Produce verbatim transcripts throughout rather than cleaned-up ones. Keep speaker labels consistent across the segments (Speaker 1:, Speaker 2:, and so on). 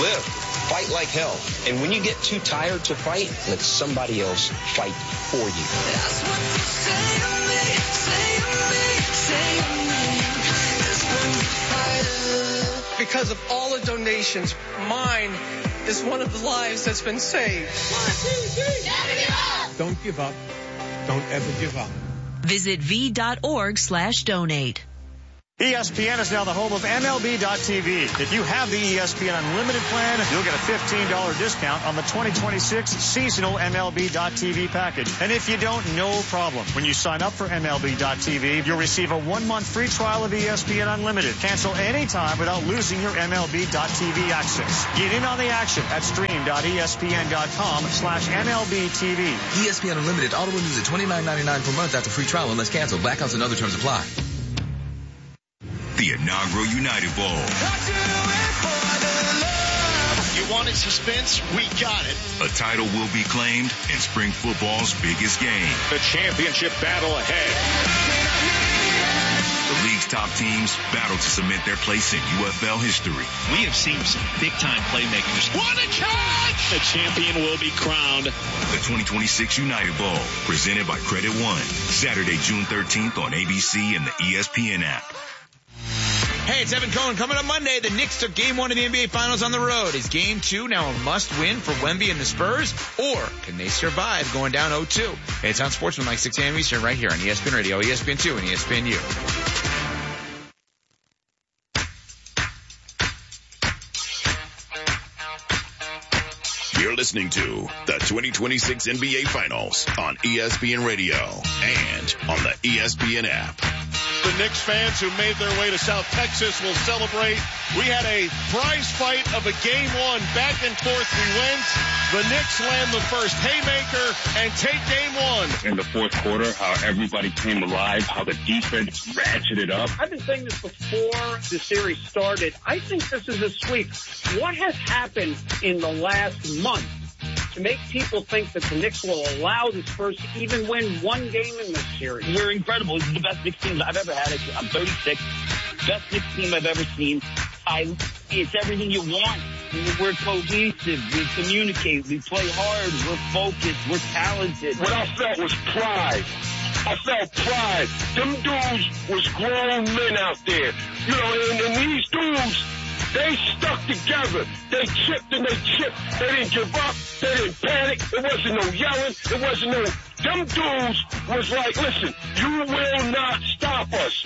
Speaker 1: live. Fight like hell. And when you get too tired to fight, let somebody else fight for you.
Speaker 2: That's what you say to me, say to me, say to me. That's when you fight.
Speaker 3: Because of all the donations, mine is one of the lives that's been saved.
Speaker 2: One, two, three. Never give up.
Speaker 4: Don't give up. Don't ever give up.
Speaker 5: Visit v.org slash donate.
Speaker 6: E S P N is now the home of M L B dot T V. If you have the E S P N Unlimited plan, you'll get a fifteen dollars discount on the twenty twenty-six seasonal M L B dot T V package. And if you don't, no problem. When you sign up for M L B dot T V, you'll receive a one-month free trial of E S P N Unlimited. Cancel anytime without losing your M L B dot T V access. Get in on the action at stream.espn.com slash MLBTV.
Speaker 7: E S P N Unlimited auto renews at twenty-nine ninety-nine per month after free trial unless canceled. Blackouts and other terms apply.
Speaker 8: The inaugural United Bowl.
Speaker 9: You wanted suspense? We got it.
Speaker 8: A title will be claimed in spring football's biggest game.
Speaker 10: The championship battle ahead.
Speaker 8: The league's top teams battle to cement their place in U F L history.
Speaker 9: We have seen some big-time playmakers.
Speaker 10: What a catch! The champion will be crowned.
Speaker 8: The twenty twenty-six United Bowl, presented by Credit One. Saturday, June thirteenth on A B C and the E S P N app.
Speaker 11: Hey, it's Evan Cohen. Coming up Monday, the Knicks took game one of the N B A Finals on the road. Is game two now a must-win for Wemby and the Spurs? Or can they survive going down oh two? Hey, it's on Sportsman, six a.m. Eastern, right here on E S P N Radio, E S P N two, and E S P N U.
Speaker 12: You're listening to the twenty twenty-six N B A Finals on E S P N Radio and on the E S P N app.
Speaker 9: The Knicks fans who made their way to South Texas will celebrate. We had a prize fight of a game one. Back and forth we went. The Knicks land the first haymaker and take game one.
Speaker 13: In the fourth quarter, how everybody came alive, how the defense ratcheted up.
Speaker 14: I've been saying this before the series started. I think this is a sweep. What has happened in the last month to make people think that the Knicks will allow the Spurs to even win one game in this series?
Speaker 13: We're incredible. This is the best Knicks team I've ever had. I'm thirty-six. Best Knicks team I've ever seen. I, it's everything you want. We're cohesive. We communicate. We play hard. We're focused. We're talented.
Speaker 15: What I felt was pride. I felt pride. Them dudes was grown men out there. You know, and, and these dudes, they stuck together. They chipped and they chipped. They didn't give up. They didn't panic. It wasn't no yelling. It wasn't no... Them dudes was like, listen, you will not stop us.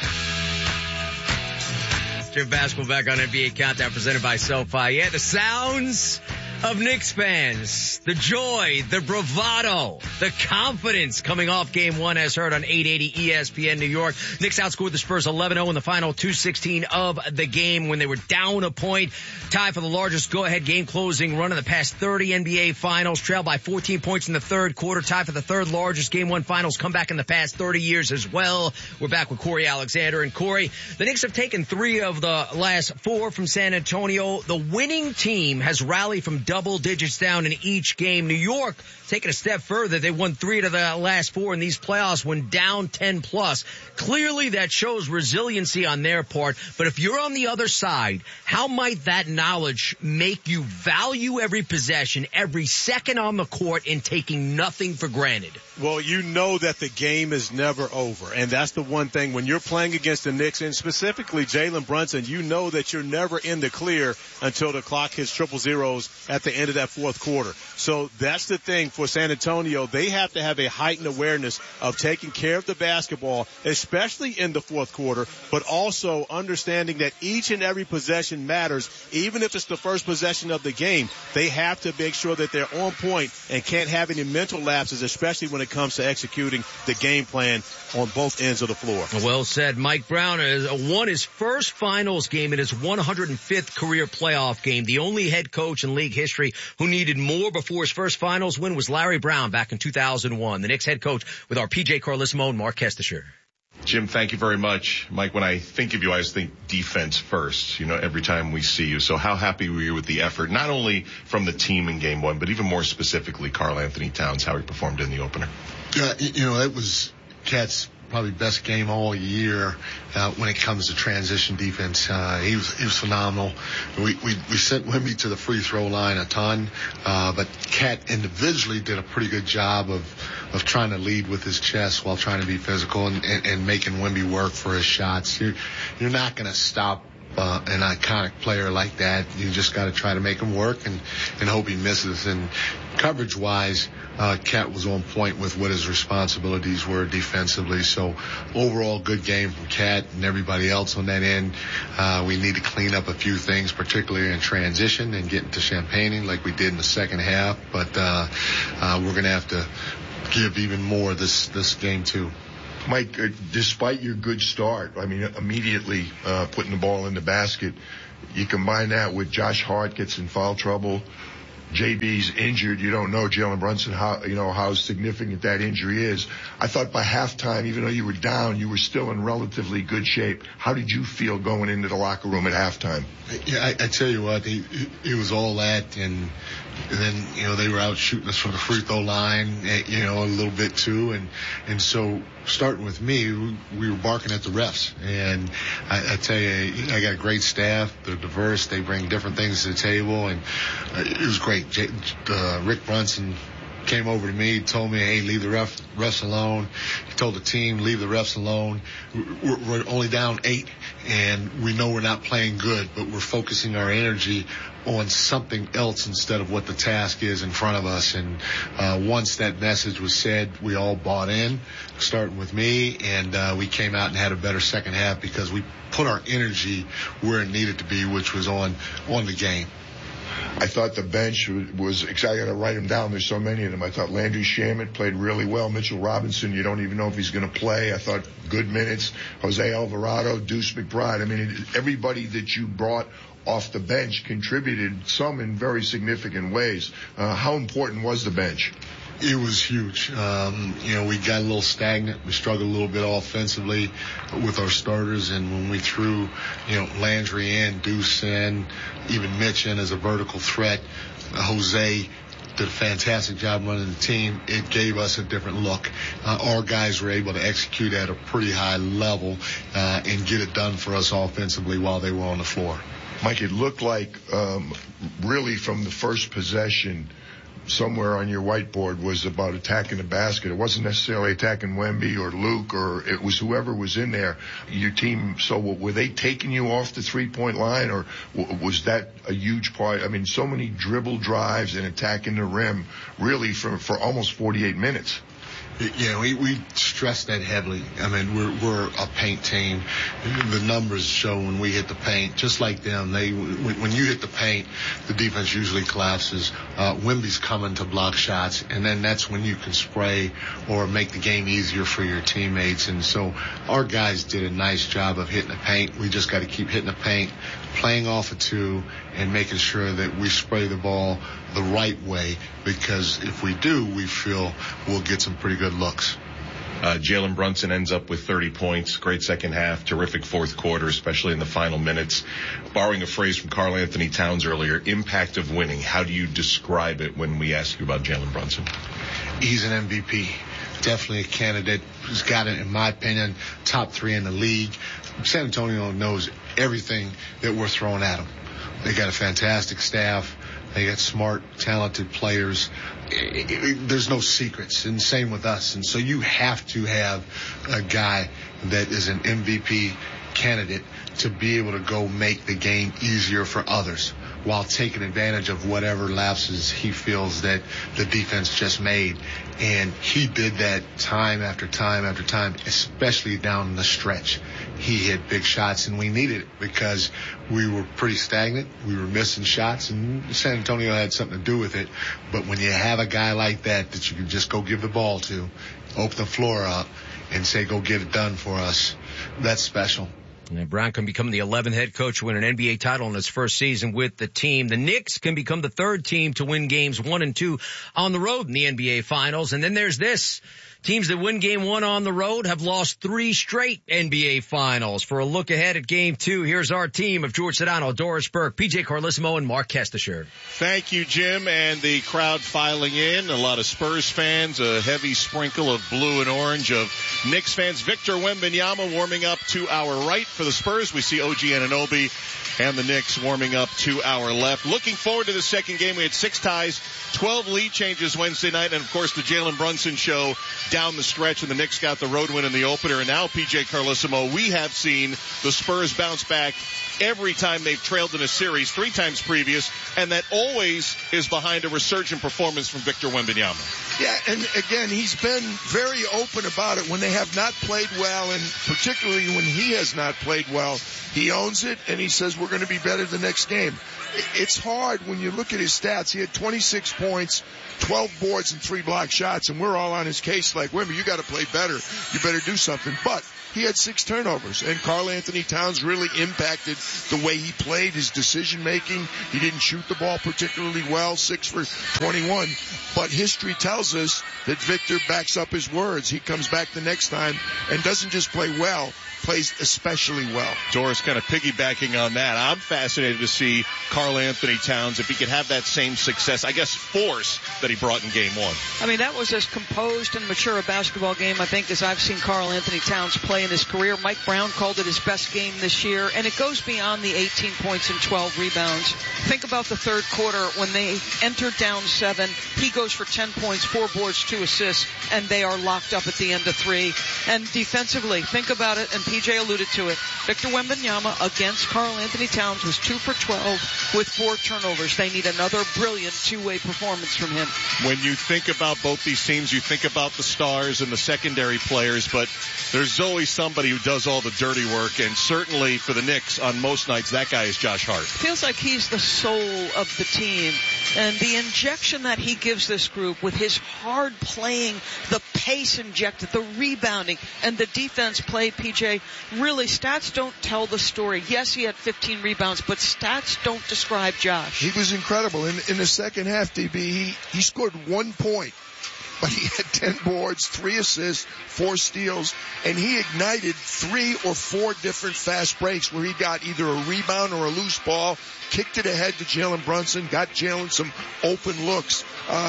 Speaker 11: Jim Basketball back on N B A Countdown presented by SoFi. Yeah, the sounds of Knicks fans, the joy, the bravado, the confidence coming off game one as heard on eight eighty E S P N New York. Knicks outscored the Spurs eleven oh in the final two sixteen of the game when they were down a point. Tied for the largest go-ahead game-closing run in the past thirty N B A Finals. Trailed by fourteen points in the third quarter. Tied for the third largest game one Finals comeback in the past thirty years as well. We're back with Corey Alexander. And Corey, the Knicks have taken three of the last four from San Antonio. The winning team has rallied from double digits down in each game. New York taking a step further. They won three to the last four in these playoffs when down ten plus. Clearly that shows resiliency on their part. But if you're on the other side, how might that knowledge make you value every possession, every second on the court, and taking nothing for granted?
Speaker 16: Well, you know that the game is never over. And that's the one thing when you're playing against the Knicks, and specifically Jalen Brunson, you know that you're never in the clear until the clock hits triple zeros at the end of that fourth quarter. So that's the thing for San Antonio. They have to have a heightened awareness of taking care of the basketball, especially in the fourth quarter, but also understanding that each and every possession matters. Even if it's the first possession of the game, they have to make sure that they're on point and can't have any mental lapses, especially when it comes to executing the game plan on both ends of the floor.
Speaker 11: Well said. Mike Brown has won his first finals game in his one hundred fifth career playoff game. The only head coach in league history who needed more before his first finals win was Larry Brown back in two thousand one. The Knicks head coach with our P J Carlissimo and Mark Kestisher.
Speaker 17: Jim, thank you very much. Mike, when I think of you, I always think defense first, you know, every time we see you. So how happy were you with the effort, not only from the team in game one, but even more specifically, Karl Anthony Towns, how he performed in the opener?
Speaker 18: Yeah, you know, it was Cat's probably best game all year uh, when it comes to transition defense. Uh, he was he was phenomenal. We we we sent Wemby to the free throw line a ton, uh, but Cat individually did a pretty good job of of trying to lead with his chest while trying to be physical and, and, and making Wemby work for his shots. You're you're not going to stop Uh, an iconic player like that. You just got to try to make him work and, and hope he misses. And coverage-wise, uh, Cat was on point with what his responsibilities were defensively. So overall, good game from Cat and everybody else on that end. Uh, we need to clean up a few things, particularly in transition and getting to Champagning like we did in the second half. But uh, uh, we're going to have to give even more this this game too.
Speaker 19: Mike, uh, despite your good start, I mean, immediately uh, putting the ball in the basket, you combine that with Josh Hart gets in foul trouble, J B's injured. You don't know Jalen Brunson how you know how significant that injury is. I thought by halftime, even though you were down, you were still in relatively good shape. How did you feel going into the locker room at halftime?
Speaker 18: Yeah, I, I tell you what, it, it was all that, and, and then you know they were out shooting us from the free throw line, you know, a little bit too, and and so starting with me, we, we were barking at the refs, and I, I tell you, I got a great staff. They're diverse. They bring different things to the table, and uh, it was great. J, uh, Rick Brunson came over to me, told me, hey, leave the ref, refs alone. He told the team, leave the refs alone. We're, we're only down eight, and we know we're not playing good, but we're focusing our energy on something else instead of what the task is in front of us. And uh, once that message was said, we all bought in, starting with me, and uh, we came out and had a better second half because we put our energy where it needed to be, which was on on the game.
Speaker 19: I thought the bench was exciting. I got to write them down. There's so many of them. I thought Landry Shamet played really well. Mitchell Robinson, you don't even know if he's going to play. I thought good minutes. Jose Alvarado, Deuce McBride. I mean, everybody that you brought off the bench contributed, some in very significant ways. Uh, how important was the bench?
Speaker 18: It was huge. Um, you know, we got a little stagnant. We struggled a little bit offensively with our starters. And when we threw, you know, Landry in, Deuce in, even Mitch in as a vertical threat, uh, Jose did a fantastic job running the team. It gave us a different look. Uh, our guys were able to execute at a pretty high level uh, and get it done for us offensively while they were on the floor.
Speaker 19: Mike, it looked like um, really from the first possession, somewhere on your whiteboard was about attacking the basket. It wasn't necessarily attacking Wemby or Luke, or it was whoever was in there. Your team, so were they taking you off the three-point line, or was that a huge part? I mean, so many dribble drives and attacking the rim really for, for almost forty-eight minutes.
Speaker 18: Yeah, we, we stress that heavily. I mean, we're, we're a paint team. The numbers show when we hit the paint, just like them, they, when you hit the paint, the defense usually collapses. Uh, Wemby's coming to block shots, and then that's when you can spray or make the game easier for your teammates. And so our guys did a nice job of hitting the paint. We just got to keep hitting the paint, playing off of two, and making sure that we spray the ball the right way, because if we do, we feel we'll get some pretty good looks.
Speaker 17: Uh, Jalen Brunson ends up with thirty points, great second half, terrific fourth quarter, especially in the final minutes. Borrowing a phrase from Karl Anthony Towns earlier, impact of winning. How do you describe it when we ask you about Jalen Brunson?
Speaker 18: He's an M V P. Definitely a candidate. He's got it, in my opinion, top three in the league. San Antonio knows everything that we're throwing at them. They got a fantastic staff. They got smart, talented players. It, it, there's no secrets, and same with us. And so you have to have a guy that is an M V P candidate to be able to go make the game easier for others while taking advantage of whatever lapses he feels that the defense just made. And he did that time after time after time, especially down the stretch. He hit big shots, and we needed it because we were pretty stagnant. We were missing shots, and San Antonio had something to do with it. But when you have a guy like that that you can just go give the ball to, open the floor up, and say, go get it done for us, that's special.
Speaker 11: And Brown can become the eleventh head coach to win an N B A title in his first season with the team. The Knicks can become the third team to win games one and two on the road in the N B A Finals. And then there's this. Teams that win game one on the road have lost three straight N B A finals. For a look ahead at game two, here's our team of George Sedano, Doris Burke, P J Carlissimo, and Mark Kestisher.
Speaker 9: Thank you, Jim, and the crowd filing in. A lot of Spurs fans, a heavy sprinkle of blue and orange of Knicks fans. Victor Wembanyama warming up to our right for the Spurs. We see O G Anunoby and the Knicks warming up to our left. Looking forward to the second game. We had six ties, twelve lead changes Wednesday night, and of course the Jalen Brunson show down the stretch, and the Knicks got the road win in the opener. And now, P J Carlissimo, we have seen the Spurs bounce back every time they've trailed in a series, three times previous, and that always is behind a resurgent performance from Victor Wembanyama.
Speaker 19: Yeah, and again, he's been very open about it when they have not played well, and particularly when he has not played well. He owns it, and he says we're going to be better the next game. It's hard when you look at his stats. He had twenty-six points, twelve boards, and three block shots, and we're all on his case like, Wemby, you got to play better. You better do something. But he had six turnovers, and Karl Anthony Towns really impacted the way he played, his decision-making. He didn't shoot the ball particularly well, six for twenty-one. But history tells us that Victor backs up his words. He comes back the next time and doesn't just play well, plays especially well.
Speaker 9: Doris kind of piggybacking on that. I'm fascinated to see Karl Anthony Towns, if he could have that same success, I guess force, that he brought in game one.
Speaker 20: I mean, that was as composed and mature a basketball game, I think, as I've seen Karl Anthony Towns play in his career. Mike Brown called it his best game this year, and it goes beyond the eighteen points and twelve rebounds. Think about the third quarter when they entered down seven. He goes for ten points, four boards, two assists, and they are locked up at the end of three. And defensively, think about it, and P J alluded to it. Victor Wembanyama against Karl Anthony Towns was two for twelve with four turnovers. They need another brilliant two-way performance from him.
Speaker 9: When you think about both these teams, you think about the stars and the secondary players, but there's always somebody who does all the dirty work, and certainly for the Knicks on most nights, that guy is Josh Hart.
Speaker 20: Feels like he's the soul of the team, and the injection that he gives this group with his hard playing, the pace injected, the rebounding, and the defense play, P J, really, stats don't tell the story. Yes, he had fifteen rebounds, but stats don't describe Josh.
Speaker 19: He was incredible. In, in the second half, D B, he, he scored one point, but he had ten boards, three assists, four steals, and he ignited three or four different fast breaks where he got either a rebound or a loose ball, kicked it ahead to Jalen Brunson, got Jalen some open looks. Uh,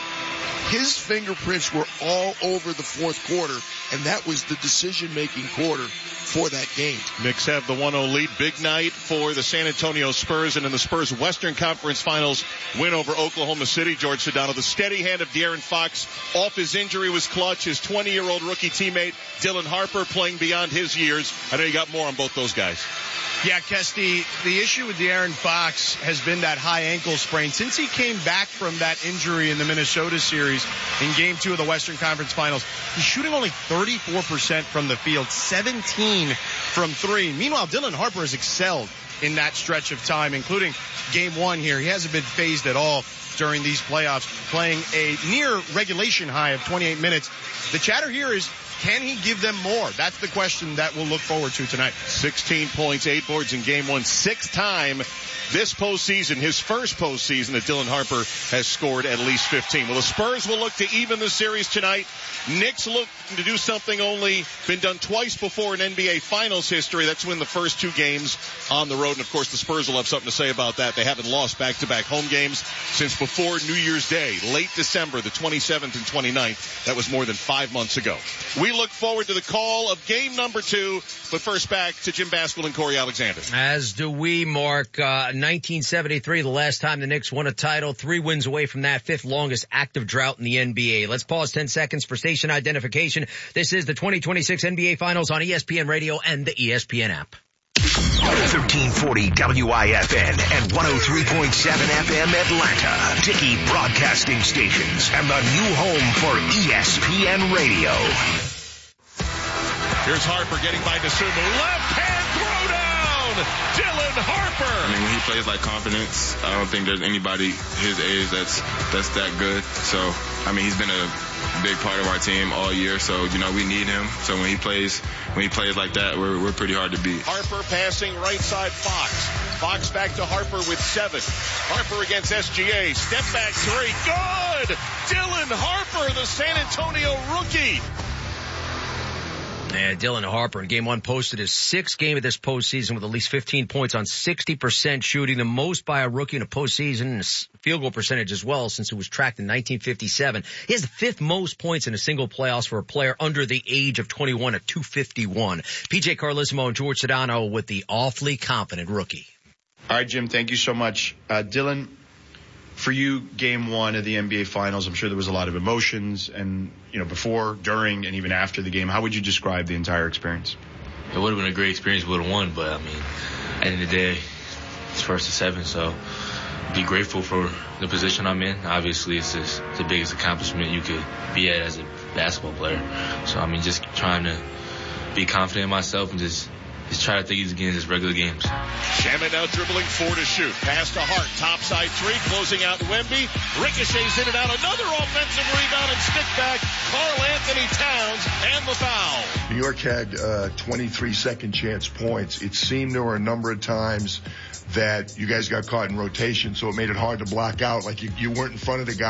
Speaker 19: his fingerprints were all over the fourth quarter, and that was the decision-making quarter for that game.
Speaker 9: Knicks have the one oh lead. Big night for the San Antonio Spurs, and in the Spurs Western Conference Finals win over Oklahoma City. George Sedano, the steady hand of De'Aaron Fox off his injury was clutch. His twenty-year-old rookie teammate Dylan Harper playing beyond his years. I know you got more on both those guys.
Speaker 21: Yeah, Kesty, the issue with De'Aaron Fox has been that high ankle sprain. Since he came back from that injury in the Minnesota series in game two of the Western Conference Finals, he's shooting only thirty-four percent from the field, seventeen from three. Meanwhile, Dylan Harper has excelled in that stretch of time, including game one here. He hasn't been phased at all during these playoffs, playing a near regulation high of twenty-eight minutes. The chatter here is, can he give them more? That's the question that we'll look forward to tonight.
Speaker 9: sixteen points, eight boards in game one. Sixth time this postseason, his first postseason, that Dylan Harper has scored at least fifteen. Well, the Spurs will look to even the series tonight. Knicks look to do something only been done twice before in N B A Finals history. That's win the first two games on the road. And, of course, the Spurs will have something to say about that. They haven't lost back-to-back home games since before New Year's Day, late December, the twenty-seventh and twenty-ninth. That was more than five months ago. We look forward to the call of game number two. But first, back to Jim Baskel and Corey Alexander.
Speaker 11: As do we, Mark. Uh, nineteen seventy-three, the last time the Knicks won a title. Three wins away from that fifth longest active drought in the N B A. Let's pause ten seconds for station identification. This is the twenty twenty-six N B A Finals on E S P N Radio and the E S P N app.
Speaker 22: thirteen forty W I F N and one oh three point seven F M Atlanta. Dickey Broadcasting Stations and the new home for E S P N Radio.
Speaker 9: Here's Harper getting by Dosunmu. Left hand throw down. Dylan Harper.
Speaker 23: I mean, when he plays like confidence, I don't think there's anybody his age that's that's that good. So, I mean, he's been a big part of our team all year. So, you know, we need him. So when he plays, when he plays like that, we're we're pretty hard to beat.
Speaker 9: Harper passing right side Fox. Fox back to Harper with seven. Harper against S G A. Step back three. Good! good. Dylan Harper, the San Antonio rookie.
Speaker 11: Yeah, Dylan Harper in game one posted his sixth game of this postseason with at least fifteen points on sixty percent shooting, the most by a rookie in a postseason, and a field goal percentage as well since it was tracked in nineteen fifty-seven. He has the fifth most points in a single playoffs for a player under the age of twenty-one at two fifty-one. P J Carlesimo and George Sedano with the awfully confident rookie.
Speaker 1: All right, Jim, thank you so much. Uh, Dylan, for you, game one of the N B A Finals, I'm sure there was a lot of emotions, and you know, before, during, and even after the game. How would you describe the entire experience?
Speaker 2: It would have been a great experience. We would have won, but I mean, at the end of the day, it's first to seven, so be grateful for the position I'm in. Obviously, it's, just, it's the biggest accomplishment you could be at as a basketball player. So I mean, just trying to be confident in myself and just. Just try to take these games as regular games.
Speaker 9: Shaman now dribbling four to shoot. Pass to Hart. Topside three. Closing out Wemby. Ricochets in and out. Another offensive rebound and stick back. Karl Anthony Towns and the foul.
Speaker 19: New York had uh, twenty-three second chance points. It seemed there were a number of times that you guys got caught in rotation, so it made it hard to block out. Like you, you weren't in front of the guy.